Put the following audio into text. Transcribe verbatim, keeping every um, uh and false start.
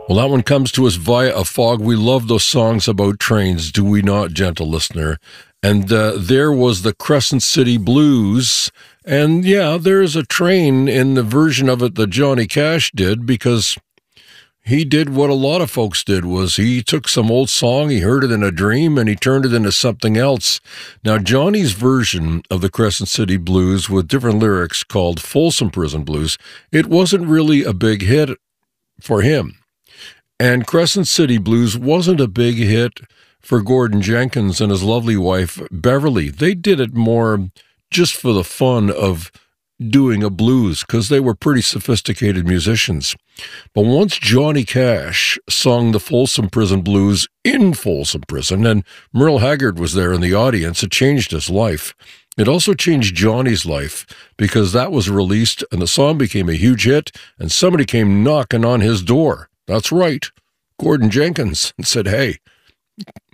Well, that one comes to us via a fog. We love those songs about trains, do we not, gentle listener? And uh, there was the Crescent City Blues. And yeah, there's a train in the version of it that Johnny Cash did, because he did what a lot of folks did, was he took some old song, he heard it in a dream, and he turned it into something else. Now, Johnny's version of the Crescent City Blues with different lyrics called Folsom Prison Blues, it wasn't really a big hit for him. And Crescent City Blues wasn't a big hit for Gordon Jenkins and his lovely wife, Beverly. They did it more just for the fun of doing a blues, because they were pretty sophisticated musicians. But once Johnny Cash sung the Folsom Prison Blues in Folsom Prison, and Merle Haggard was there in the audience, it changed his life. It also changed Johnny's life, because that was released and the song became a huge hit, and somebody came knocking on his door. That's right, Gordon Jenkins, and said, hey,